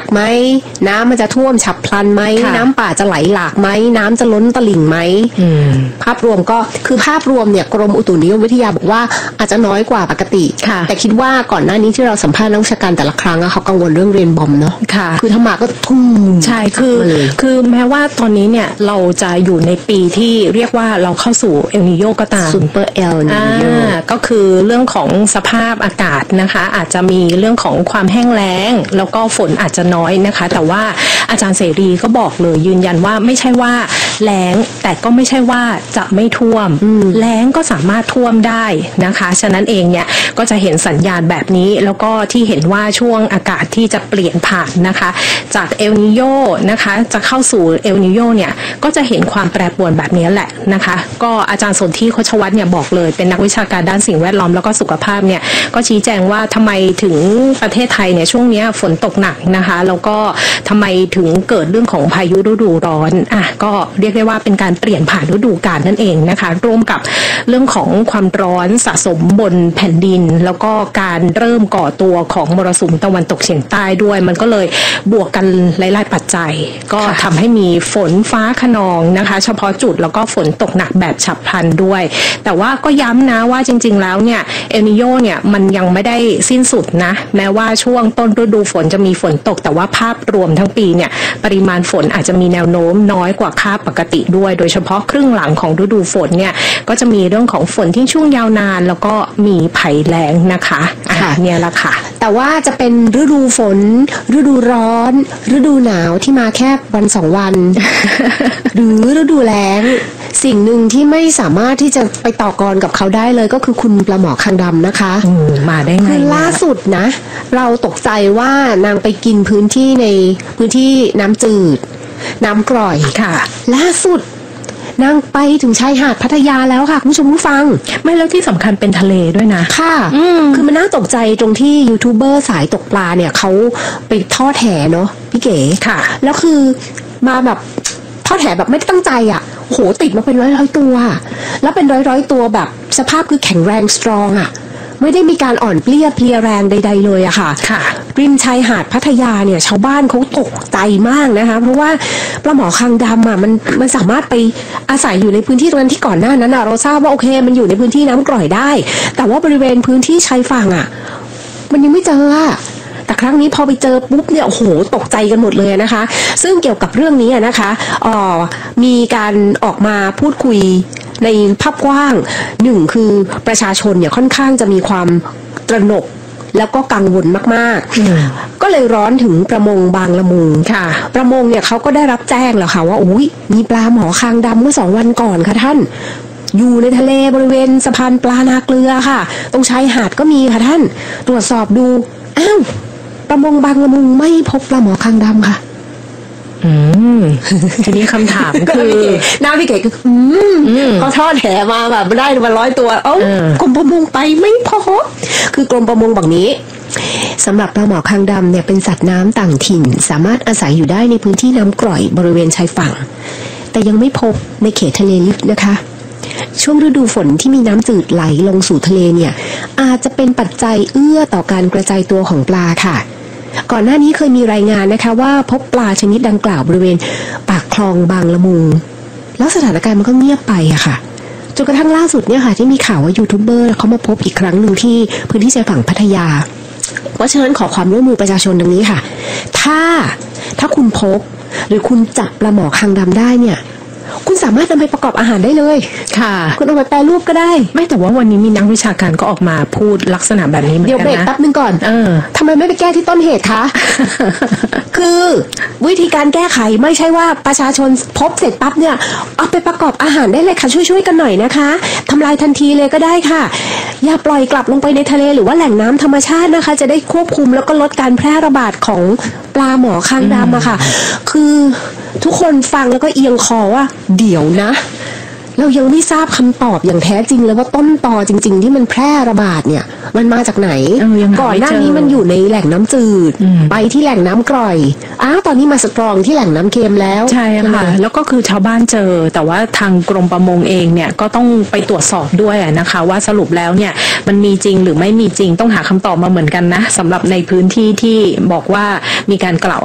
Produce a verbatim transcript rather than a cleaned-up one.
ไหมน้ำมันจะท่วมฉับพลันไหมน้ำป่าจะไหลหลากไหมน้ำจะล้นตลิ่งไหมภาพรวมก็คือภาพรวมเนี่ยกรมอุตุนิยมวิทยาบอกว่าอาจจะน้อยกว่าปกติแต่คิดว่าก่อนหน้านี้ที่เราสัมภาษณ์นักวิชาการแต่ละครั้งเขากังวลเรื่องเรนบอมเนาะคือถ้ามาก็ทุ่มใช่คือคือแม้ว่าตอนนี้เนี่ยเราจะอยู่ในปีที่เรียกว่าเราเข้าสู่เอลนีโญก็ตามซูเปอร์เอลนีโญก็คือเรื่องของสภาพอากาศนะคะอาจจะมีเรื่องของความแห้งแล้งแล้วก็ฝนอาจจะน้อยนะคะแต่ว่าอาจารย์เสรีก็บอกเลยยืนยันว่าไม่ใช่ว่าแล้งแต่ก็ไม่ใช่ว่าจะไม่ท่วมแล้งก็สามารถท่วมได้นะคะฉะนั้นเองเนี่ยก็จะเห็นสัญญาณแบบนี้แล้วก็ที่เห็นว่าช่วงอากาศที่จะเปลี่ยนผ่านนะคะจากเอลนีโญนะคะจะเข้าสู่เอลนีโญเนี่ยก็จะเห็นความแปรปรวนแบบนี้แหละนะคะก็อาจารย์สนธิโคชวัฒน์เนี่ยบอกเลยเป็นนักวิชาการด้านสิ่งแวดล้อมแล้วก็สุขภาพเนี่ยก็ชี้แจงว่าทำไมถึงประเทศไทยเนี่ยช่วงนี้ฝนตกหนักนะคะแล้วก็ทำไมถึงเกิดเรื่องของพายุฤดูร้อนอ่ะก็เรียกได้ว่าเป็นการเปลี่ยนผ่านฤดูกาลนั่นเองนะคะร่วมกับเรื่องของความร้อนสะสมบนแผ่นดินแล้วก็การเริ่มก่อตัวของมรสุมตะวันตกเฉียงใต้ด้วยมันก็เลยบวกกันหลายๆปัจจัยก็ทำให้มีฝนฟ้าคะนองนะคะเฉพาะจุดแล้วก็ฝนตกหนักแบบฉับพลันด้วยแต่ว่าก็ย้ำนะว่าจริงๆแล้วเนี่ยเอลนีโญเนี่ยมันยังไม่ได้สิ้นสุดนะแม้ว่าช่วงต้นฤดูฝนจะมีฝนตกแต่ว่าภาพรวมทั้งปีเนี่ยปริมาณฝนอาจจะมีแนวโน้มน้อยกว่าค่าปกติด้วยโดยเฉพาะครึ่งหลังของฤดูฝนเนี่ยก็จะมีเรื่องของฝนที่ช่วงยาวนานแล้วก็มีภัยแล้งนะคะค่ะเนี่ยแหละค่ะแต่ว่าจะเป็นฤดูฝนฤดูร้อนฤดูหนาวที่มาแค่วันสองวัน หรือฤดูแล้งสิ่งหนึ่งที่ไม่สามารถที่จะไปต่อกรกับเขาได้เลยก็คือคุณปลาหมอคางดำนะคะมาได้ไงคือล่าสุดนะเราตกใจว่านางไปกินพื้นที่ในพื้นที่น้ำจืดน้ำกร่อยค่ะล่าสุดนางไปถึงชายหาดพัทยาแล้วค่ะคุณผู้ชมผู้ฟังไม่แล้วที่สำคัญเป็นทะเลด้วยนะค่ะคือมันน่าตกใจตรงที่ยูทูบเบอร์สายตกปลาเนี่ยเขาไปทอดแหเนาะพี่เก๋ค่ะแล้วคือมาแบบทอดแหแบบไม่ได้ตั้งใจอ่ะโหติดมาเป็นร้อยร้อยตัวแล้วเป็นร้อยร้อยตัวแบบสภาพคือแข็งแรงสตรองอ่ะไม่ได้มีการอ่อนเปลี้ยเพลียแรงใดๆเลยอะค่ะค่ะริมชายหาดพัทยาเนี่ยชาวบ้านเขาตกใจมากนะคะเพราะว่าปลาหมอคางดำอะมันมันสามารถไปอาศัยอยู่ในพื้นที่ตรงนั้นที่ก่อนหน้านั้นอะเราทราบว่าโอเคมันอยู่ในพื้นที่น้ำกร่อยได้แต่ว่าบริเวณพื้นที่ชายฝั่งอะมันยังไม่เจอแต่ครั้งนี้พอไปเจอปุ๊บเนี่ยโอ้โหตกใจกันหมดเลยนะคะซึ่งเกี่ยวกับเรื่องนี้นะคะอ๋อมีการออกมาพูดคุยในภาพกว้างหนึ่งคือประชาชนเนี่ยค่อนข้างจะมีความตระหนกแล้วก็กังวลมากๆก็เลยร้อนถึงประมงบางละมุงค่ะประมงเนี่ยเขาก็ได้รับแจ้งแล้วค่ะว่าอุ้ยมีปลาหมอคางดำเมื่อสองวันก่อนค่ะท่านอยู่ในทะเลบริเวณสะพานปลานาเกลือค่ะตรงชายหาดก็มีค่ะท่านตรวจสอบดูอ้าวประมงบางละมุงไม่พบปลาหมอคางดำค่ะอืมทีนี้คำถามคือหน้าพี่เก๋คืออืมเขาทอดแหมาแบบได้มาร้อยตัวเอ้ากรมประมงไปไม่พบคือกรมประมงบอกนี้สำหรับปลาหมอคางดำเนี่ยเป็นสัตว์น้ำต่างถิ่นสามารถอาศัยอยู่ได้ในพื้นที่น้ำกร่อยบริเวณชายฝั่งแต่ยังไม่พบในเขตทะเลลึกนะคะช่วงฤดูฝนที่มีน้ำจืดไหลลงสู่ทะเลเนี่ยอาจจะเป็นปัจจัยเอื้อต่อการกระจายตัวของปลาค่ะก่อนหน้านี้เคยมีรายงานนะคะว่าพบปลาชนิดดังกล่าวบริเวณปากคลองบางละมุงแล้วสถานการณ์มันก็เงียบไปอะค่ะจนกระทั่งล่าสุดเนี่ยค่ะที่มีข่าวว่ายูทูบเบอร์เขามาพบอีกครั้งหนึ่งที่พื้นที่ชายฝั่งพัทยาเพราะฉะนั้นขอความร่วมมือประชาชนดังนี้ค่ะถ้าถ้าคุณพบหรือคุณจับปลาหมอคางดำได้เนี่ยคุณสามารถนำไปประกอบอาหารได้เลยค่ะคุณเอาไปแปรรูปก็ได้ไม่แต่ว่าวันนี้มีนักวิชาการก็ออกมาพูดลักษณะแบบนี้เหมือนกันนะเดี๋ยวเบรกแป๊บนึงก่อนเออทำไมไม่ไปแก้ที่ต้นเหตุคะ คือวิธีการแก้ไขไม่ใช่ว่าประชาชนพบเสร็จปั๊บเนี่ยเอาไปประกอบอาหารได้เลยค่ะช่วยๆกันหน่อยนะคะทำลายทันทีเลยก็ได้ค่ะอย่าปล่อยกลับลงไปในทะเลหรือว่าแหล่งน้ำธรรมชาตินะคะจะได้ควบคุมแล้วก็ลดการแพร่ระบาดของปลาหมอคางดำอะค่ะคือทุกคนฟังแล้วก็เอียงคอว่าเดี๋ยวนะเรายังไม่ทราบคำตอบอย่างแท้จริงเลยว่าต้นตอจริงๆที่มันแพร่ระบาดเนี่ยมันมาจากไหนก่อนหน้านี้มันอยู่ในแหล่งน้ำจืดไปที่แหล่งน้ำกร่อยอ้าวตอนนี้มาสตรองที่แหล่งน้ำเค็มแล้วใช่ค่ะแล้วก็คือชาวบ้านเจอแต่ว่าทางกรมประมงเองเนี่ยก็ต้องไปตรวจสอบด้วยนะคะว่าสรุปแล้วเนี่ยมันมีจริงหรือไม่มีจริงต้องหาคำตอบมาเหมือนกันนะสำหรับในพื้นที่ที่บอกว่ามีการกล่าว